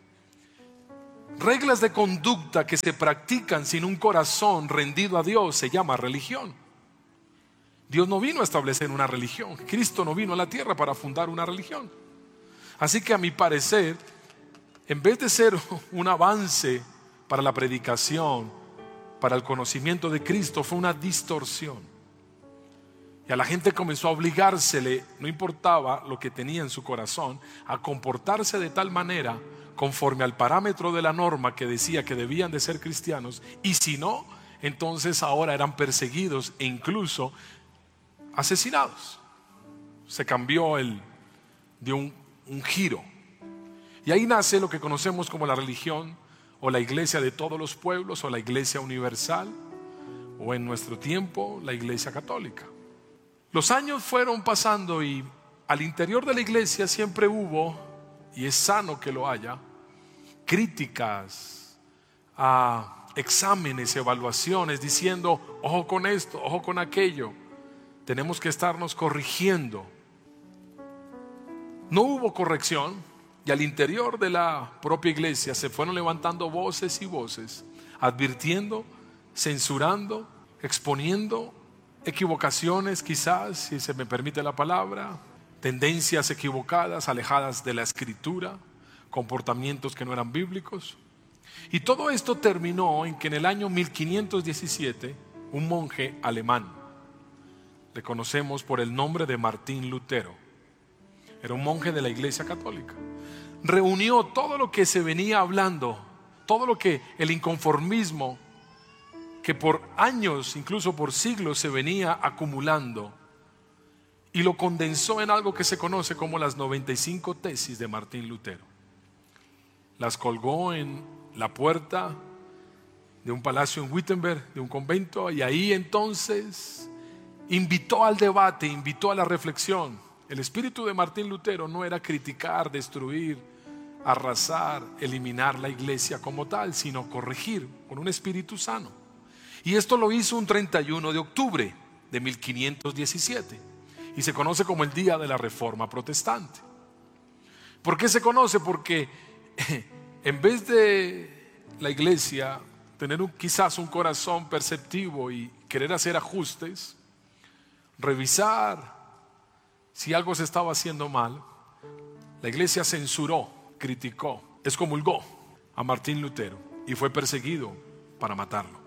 Reglas de conducta que se practican sin un corazón rendido a Dios se llama religión. Dios no vino a establecer una religión. Cristo no vino a la tierra para fundar una religión. Así que a mi parecer, en vez de ser un avance para la predicación, para el conocimiento de Cristo, fue una distorsión. Y a la gente comenzó a obligársele, no importaba lo que tenía en su corazón, a comportarse de tal manera conforme al parámetro de la norma que decía que debían de ser cristianos, y si no, entonces ahora eran perseguidos e incluso asesinados. Se cambió el de un, un giro. Y ahí nace lo que conocemos como la religión o la iglesia de todos los pueblos o la iglesia universal o en nuestro tiempo la iglesia católica. Los años fueron pasando y al interior de la iglesia siempre hubo, y es sano que lo haya, críticas, a exámenes, evaluaciones diciendo ojo con esto, ojo con aquello. Tenemos que estarnos corrigiendo. No hubo corrección y al interior de la propia iglesia se fueron levantando voces y voces, advirtiendo, censurando, exponiendo equivocaciones, quizás, si se me permite la palabra, tendencias equivocadas, alejadas de la escritura, comportamientos que no eran bíblicos. Y todo esto terminó en que en el año mil quinientos diecisiete un monje alemán, le conocemos por el nombre de Martín Lutero, era un monje de la iglesia católica, reunió todo lo que se venía hablando, todo lo que el inconformismo que por años, incluso por siglos se venía acumulando, y lo condensó en algo que se conoce como las noventa y cinco tesis de Martín Lutero. Las colgó en la puerta de un palacio en Wittenberg, de un convento, y ahí entonces invitó al debate, invitó a la reflexión. El espíritu de Martín Lutero no era criticar, destruir, arrasar, eliminar la iglesia como tal, sino corregir con un espíritu sano. Y esto lo hizo un treinta y uno de octubre de mil quinientos diecisiete y se conoce como el Día de la Reforma Protestante. ¿Por qué se conoce? Porque en vez de la iglesia tener un, quizás un corazón perceptivo y querer hacer ajustes, revisar si algo se estaba haciendo mal, la iglesia censuró, criticó, excomulgó a Martín Lutero y fue perseguido para matarlo.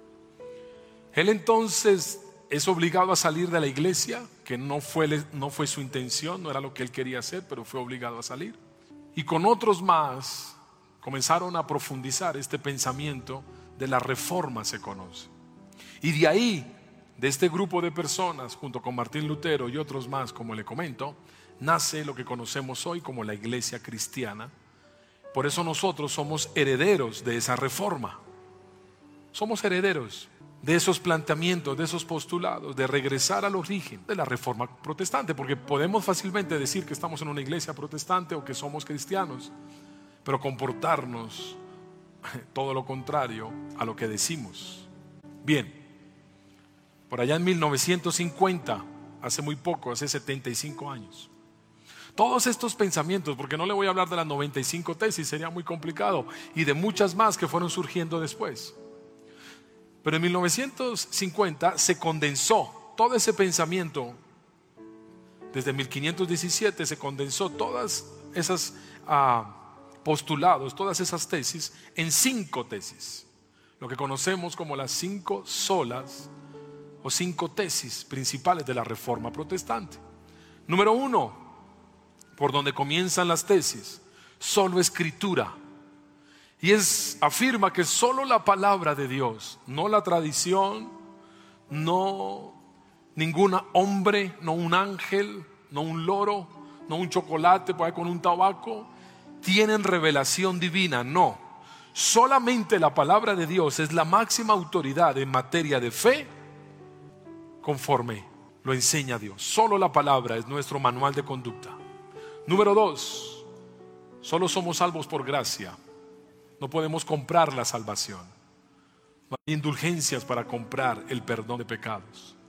Él entonces es obligado a salir de la iglesia, que no fue, no fue su intención, no era lo que él quería hacer, pero fue obligado a salir. Y con otros más comenzaron a profundizar este pensamiento de la reforma, se conoce. Y de ahí, de este grupo de personas, junto con Martín Lutero y otros más, como le comento, nace lo que conocemos hoy como la iglesia cristiana. Por eso nosotros somos herederos de esa reforma. Somos herederos de esos planteamientos, de esos postulados, de regresar al origen de la reforma protestante, porque podemos fácilmente decir que estamos en una iglesia protestante o que somos cristianos, pero comportarnos todo lo contrario a lo que decimos. Bien, por allá en mil novecientos cincuenta, hace muy poco, hace setenta y cinco años, todos estos pensamientos, porque no le voy a hablar de las noventa y cinco tesis, sería muy complicado, y de muchas más que fueron surgiendo después. Pero en mil novecientos cincuenta se condensó todo ese pensamiento. Desde mil quinientos diecisiete se condensó todas esas uh, postulados, todas esas tesis en cinco tesis, lo que conocemos como las cinco solas o cinco tesis principales de la reforma protestante. Número uno, por donde comienzan las tesis, solo escritura. Y es, afirma que solo la palabra de Dios, no la tradición, no ningún hombre, no un ángel, no un loro, no un chocolate por ahí con un tabaco, tienen revelación divina. No, solamente la palabra de Dios es la máxima autoridad en materia de fe, conforme lo enseña Dios. Solo la palabra es nuestro manual de conducta. Número dos, solo somos salvos por gracia. No podemos comprar la salvación. No hay indulgencias para comprar el perdón de pecados.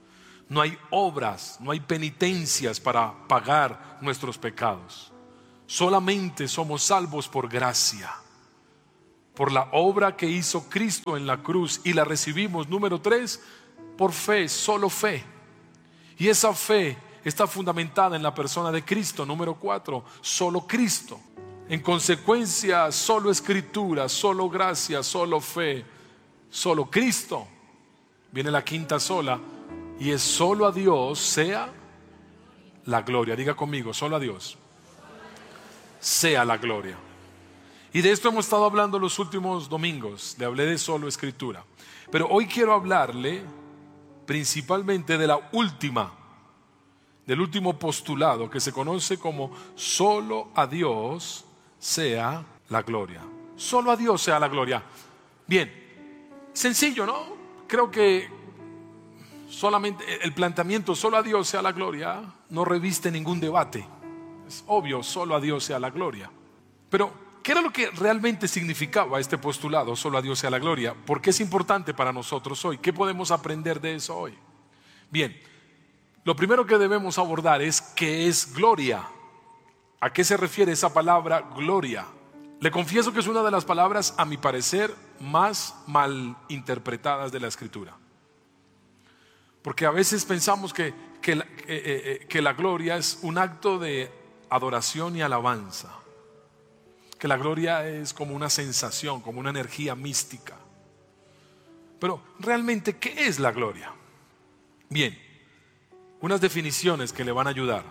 No hay obras, no hay penitencias para pagar nuestros pecados. Solamente somos salvos por gracia, por la obra que hizo Cristo en la cruz, y la recibimos, número tres, por fe, solo fe. Y esa fe está fundamentada en la persona de Cristo. Número cuatro, solo Cristo. En consecuencia, solo Escritura, solo gracia, solo fe, solo Cristo. Viene la quinta sola, y es solo a Dios sea la gloria. Diga conmigo, solo a Dios sea la gloria. Y de esto hemos estado hablando los últimos domingos. Le hablé de solo Escritura, pero hoy quiero hablarle principalmente de la última, del último postulado, que se conoce como solo a Dios sea la gloria. Solo a Dios sea la gloria. Bien, sencillo, ¿no? Creo que solamente el planteamiento solo a Dios sea la gloria no reviste ningún debate. Es obvio, solo a Dios sea la gloria. Pero ¿qué era lo que realmente significaba este postulado, solo a Dios sea la gloria? ¿Por qué es importante para nosotros hoy? ¿Qué podemos aprender de eso hoy? Bien, lo primero que debemos abordar es ¿qué es gloria? ¿A qué se refiere esa palabra gloria? Le confieso que es una de las palabras, a mi parecer, más mal interpretadas de la Escritura. Porque a veces pensamos que, que, la, eh, eh, que la gloria es un acto de adoración y alabanza. Que la gloria es como una sensación, como una energía mística. Pero realmente, ¿qué es la gloria? Bien, unas definiciones que le van a ayudar.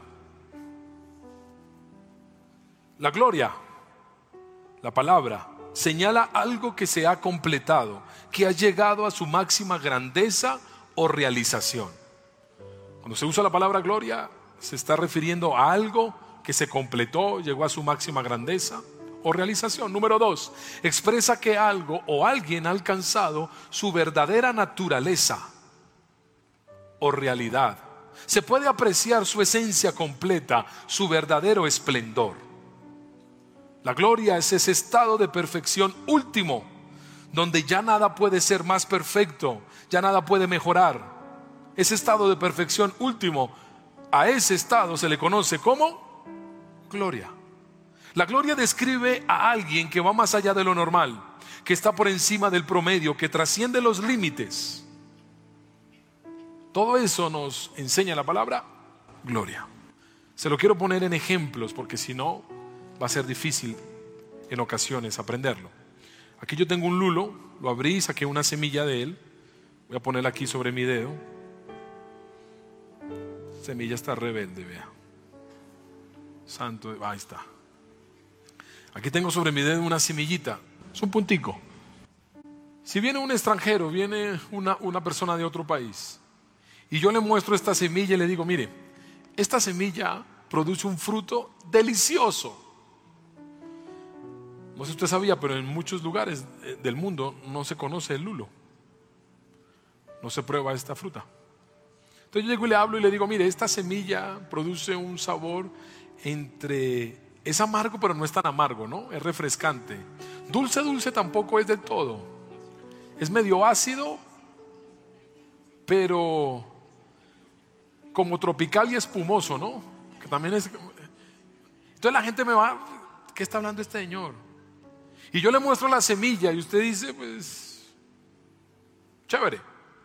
La gloria, la palabra, señala algo que se ha completado, que ha llegado a su máxima grandeza o realización. Cuando se usa la palabra gloria, se está refiriendo a algo que se completó, llegó a su máxima grandeza o realización. Número dos, expresa que algo o alguien ha alcanzado su verdadera naturaleza o realidad. Se puede apreciar su esencia completa, su verdadero esplendor. La gloria es ese estado de perfección último, donde ya nada puede ser más perfecto, ya nada puede mejorar. Ese estado de perfección último, a ese estado se le conoce como gloria. La gloria describe a alguien que va más allá de lo normal, que está por encima del promedio, que trasciende los límites. Todo eso nos enseña la palabra gloria. Se lo quiero poner en ejemplos, porque si no va a ser difícil en ocasiones aprenderlo. Aquí yo tengo un lulo, lo abrí y saqué una semilla de él. Voy a ponerla aquí sobre mi dedo. Semilla está rebelde, vea. Santo, ahí está. Aquí tengo sobre mi dedo una semillita, es un puntico. Si viene un extranjero, viene una, una persona de otro país, y yo le muestro esta semilla y le digo, mire, esta semilla produce un fruto delicioso. No sé si usted sabía, pero en muchos lugares del mundo no se conoce el lulo. No se prueba esta fruta. Entonces yo llego y le hablo y le digo, mire, esta semilla produce un sabor entre... es amargo, pero no es tan amargo, ¿no? Es refrescante. Dulce, dulce tampoco es del todo. Es medio ácido, pero como tropical y espumoso, ¿no? Que también es... Entonces la gente me va, ¿qué está hablando este señor? Y yo le muestro la semilla y usted dice, pues, chévere.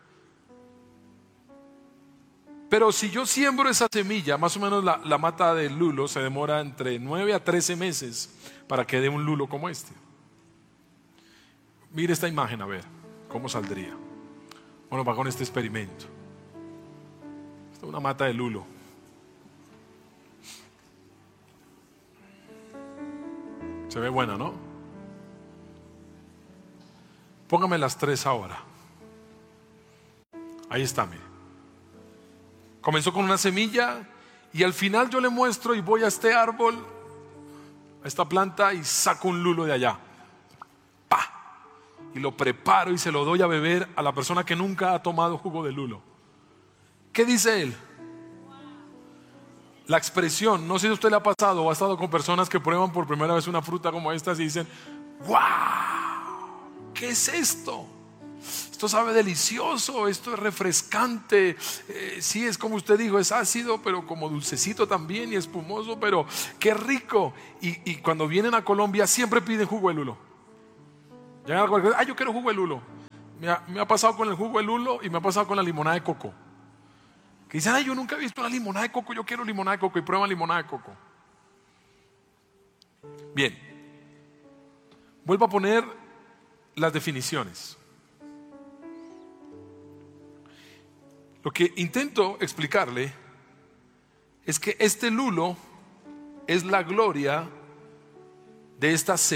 Pero si yo siembro esa semilla, más o menos la, la mata del lulo se demora entre nueve a trece meses para que dé un lulo como este. Mire esta imagen, a ver, cómo saldría. Bueno, va con este experimento. Esta es una mata de lulo. Se ve buena, ¿no? Póngame las tres ahora. Ahí está, mire. Comenzó con una semilla y al final yo le muestro y voy a este árbol, a esta planta, y saco un lulo de allá. ¡Pah! Y lo preparo y se lo doy a beber a la persona que nunca ha tomado jugo de lulo. ¿Qué dice él? La expresión, no sé si a usted le ha pasado o ha estado con personas que prueban por primera vez una fruta como esta y dicen, ¡wow! ¿Qué es esto? Esto sabe delicioso, esto es refrescante. Eh, sí, es como usted dijo, es ácido, pero como dulcecito también y espumoso, pero qué rico. Y, y cuando vienen a Colombia siempre piden jugo de lulo. Llegan a cualquier, ah, yo quiero jugo de lulo. Me ha, me ha pasado con el jugo de lulo y me ha pasado con la limonada de coco. Que dicen, ay, yo nunca he visto una limonada de coco, yo quiero limonada de coco, y prueban limonada de coco. Bien, vuelvo a poner las definiciones. Lo que intento explicarle es que este lulo es la gloria de esta